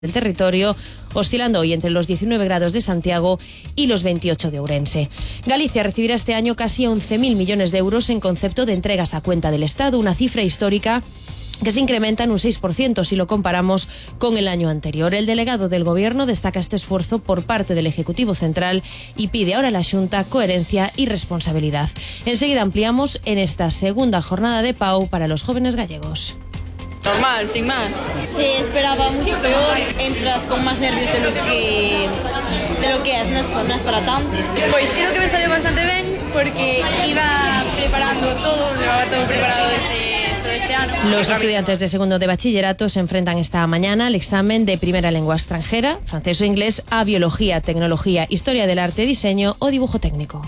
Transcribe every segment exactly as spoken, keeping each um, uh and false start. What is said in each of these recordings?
del territorio, oscilando hoy entre los diecinueve grados de Santiago y los veintiocho de Ourense. Galicia recibirá este año casi once mil millones de euros en concepto de entregas a cuenta del Estado, una cifra histórica que se incrementa en un seis por ciento si lo comparamos con el año anterior. El delegado del Gobierno destaca este esfuerzo por parte del Ejecutivo Central y pide ahora a la Xunta coherencia y responsabilidad. Enseguida ampliamos en esta segunda jornada de P A U para los jóvenes gallegos. Normal, sin más. Se esperaba mucho peor, entras con más nervios de los que de lo que es, no es, no es para tanto. Pues creo que me salió bastante bien porque iba preparando todo, llevaba todo preparado desde todo este año. Los estudiantes de segundo de bachillerato se enfrentan esta mañana al examen de primera lengua extranjera, francés o inglés, a biología, tecnología, historia del arte, diseño o dibujo técnico.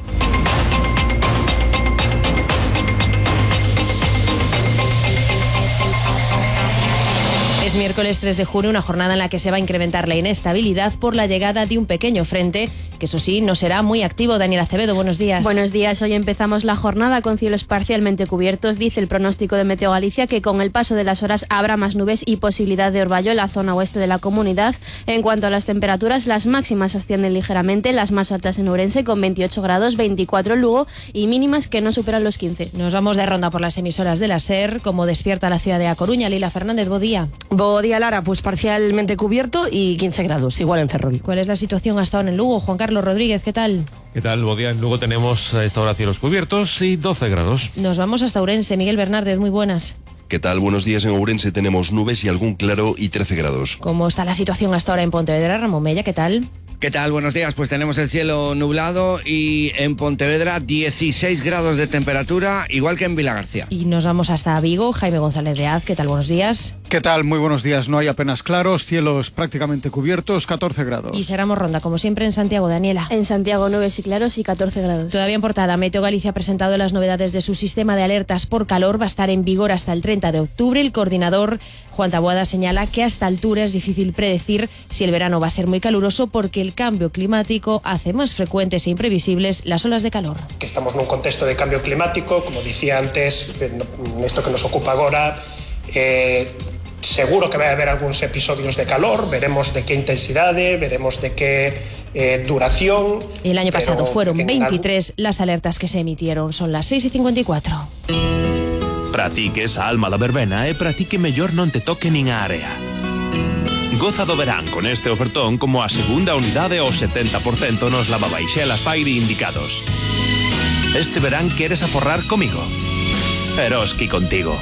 Es miércoles tres de junio, una jornada en la que se va a incrementar la inestabilidad por la llegada de un pequeño frente, que eso sí, no será muy activo. Daniela Acevedo, buenos días. Buenos días, hoy empezamos la jornada con cielos parcialmente cubiertos. Dice el pronóstico de Meteo Galicia que con el paso de las horas habrá más nubes y posibilidad de orvallo en la zona oeste de la comunidad. En cuanto a las temperaturas, las máximas ascienden ligeramente, las más altas en Ourense con veintiocho grados, veinticuatro en Lugo y mínimas que no superan los quince. Nos vamos de ronda por las emisoras de la SER, como despierta la ciudad de A Coruña. Lila Fernández, buen día. Buen día, Lara, pues parcialmente cubierto y quince grados, igual en Ferrol. ¿Cuál es la situación hasta ahora en Lugo? Juan Carlos Rodríguez, ¿qué tal? ¿Qué tal? Buen día. Luego tenemos a esta hora cielos cubiertos y doce grados. Nos vamos hasta Ourense. Miguel Bernárdez, muy buenas. ¿Qué tal? Buenos días. En Ourense tenemos nubes y algún claro y trece grados. ¿Cómo está la situación hasta ahora en Pontevedra? Ramón Mella, ¿qué tal? ¿Qué tal? Buenos días. Pues tenemos el cielo nublado y en Pontevedra dieciséis grados de temperatura, igual que en Vilagarcía. Y nos vamos hasta Vigo. Jaime González de Az, ¿qué tal? Buenos días. ¿Qué tal? Muy buenos días. No hay apenas claros, cielos prácticamente cubiertos, catorce grados. Y cerramos ronda, como siempre, en Santiago. Daniela. En Santiago, nubes y claros y catorce grados. Todavía en portada, Meteo Galicia ha presentado las novedades de su sistema de alertas por calor. Va a estar en vigor hasta el treinta de octubre. El coordinador, Juan Taboada, señala que a esta altura es difícil predecir si el verano va a ser muy caluroso porque el cambio climático hace más frecuentes e imprevisibles las olas de calor. Que estamos nun contexto de cambio climático, como dicía antes, nesto que nos ocupa agora, eh, seguro que vai haber algúns episodios de calor, veremos de que intensidade, veremos de que eh, duración. El año pasado fueron veintitrés las alertas que se emitieron. Son las seis y cincuenta y cuatro. Practique esa alma la verbena e practique mellor non te toque nin a area. Goza do verán con este ofertón como a segunda unidade ao setenta por cento nos lavabaixelas Fairy indicados. Este verán queres aforrar comigo? Eroski contigo.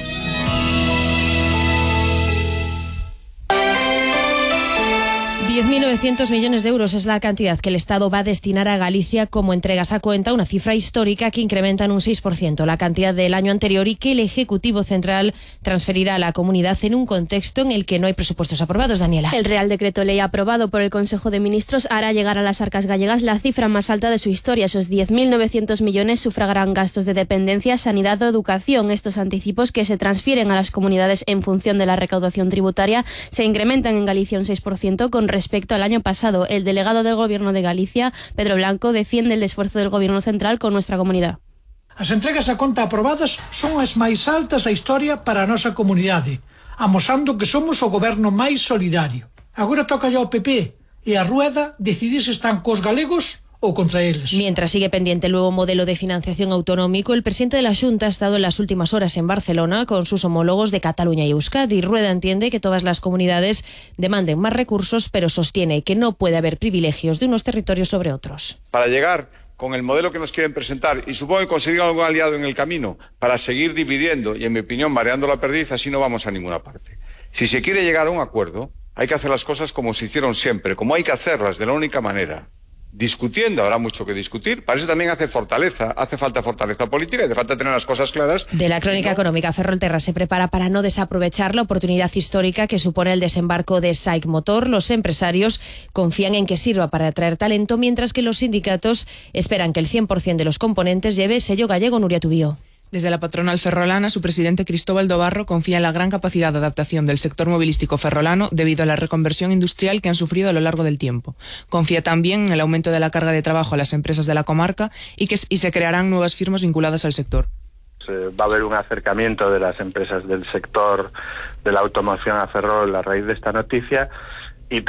diez mil novecientos millones de euros es la cantidad que el Estado va a destinar a Galicia como entregas a cuenta, una cifra histórica que incrementa en un seis por ciento la cantidad del año anterior y que el Ejecutivo Central transferirá a la comunidad en un contexto en el que no hay presupuestos aprobados. Daniela. El Real Decreto Ley aprobado por el Consejo de Ministros hará llegar a las arcas gallegas la cifra más alta de su historia. Esos diez mil novecientos millones sufragarán gastos de dependencia, sanidad o educación. Estos anticipos que se transfieren a las comunidades en función de la recaudación tributaria se incrementan en Galicia un seis por ciento con respecto al año pasado. El delegado del Gobierno de Galicia, Pedro Blanco, defiende el esfuerzo del Gobierno Central con nuestra comunidad. As entregas a conta aprobadas son as máis altas da historia para a nosa comunidade, amosando que somos o goberno máis solidario. Agora toca ao P P e a Rueda decidir se están cos galegos o contra eles. Mientras sigue pendiente el nuevo modelo de financiación autonómico, el presidente de la Xunta ha estado en las últimas horas en Barcelona con sus homólogos de Cataluña y Euskadi. Rueda entiende que todas las comunidades demanden más recursos, pero sostiene que no puede haber privilegios de unos territorios sobre otros. Para llegar con el modelo que nos quieren presentar y supongo que conseguir algún aliado en el camino para seguir dividiendo y, en mi opinión, mareando la perdiz, así no vamos a ninguna parte. Si se quiere llegar a un acuerdo, hay que hacer las cosas como se hicieron siempre, como hay que hacerlas, de la única manera. Discutiendo, habrá mucho que discutir. Para eso también hace fortaleza, hace falta fortaleza política y hace falta tener las cosas claras. De la crónica no. económica, Ferrolterra se prepara para no desaprovechar la oportunidad histórica que supone el desembarco de SAIC Motor. Los empresarios confían en que sirva para atraer talento, mientras que los sindicatos esperan que el cien por ciento de los componentes lleve sello gallego. Nuria Tubío. Desde la patronal ferrolana, su presidente Cristóbal Dobarro confía en la gran capacidad de adaptación del sector movilístico ferrolano debido a la reconversión industrial que han sufrido a lo largo del tiempo. Confía también en el aumento de la carga de trabajo a las empresas de la comarca y que y se crearán nuevas firmas vinculadas al sector. Va a haber un acercamiento de las empresas del sector de la automoción a Ferrol a raíz de esta noticia